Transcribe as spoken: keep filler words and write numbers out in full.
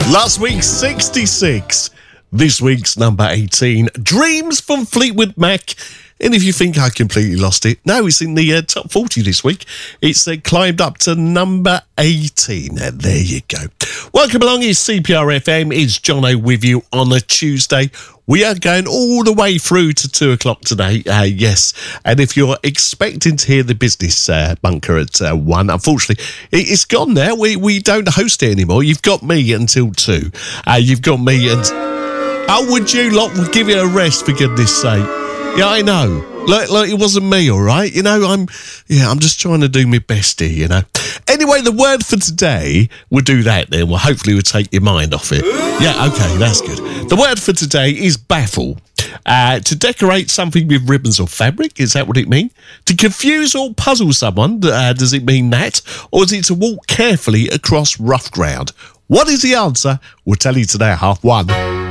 Last week's sixty-six. This week's number eighteen. Dreams from Fleetwood Mac. And if you think I completely lost it, no, it's in the uh, top forty this week. It's uh, climbed up to number eighteen. And there you go. Welcome along. It's C P R F M. It's Jono with you on a Tuesday. We are going all the way through to two o'clock today. Uh, yes. And if you're expecting to hear the business uh, bunker at uh, one, unfortunately, it, it's gone now. We we don't host it anymore. You've got me until two. Uh, you've got me and... How would you lot will give you a rest, for goodness sake? Yeah, I know. Like, like it wasn't me, all right? You know, I'm, yeah, I'm just trying to do my best here, you know. Anyway, the word for today, we'll do that then. Well, hopefully we'll take your mind off it. Yeah, okay, that's good. The word for today is baffle. Uh, to decorate something with ribbons or fabric, is that what it means? To confuse or puzzle someone, uh, does it mean that? Or is it to walk carefully across rough ground? What is the answer? We'll tell you today at half one.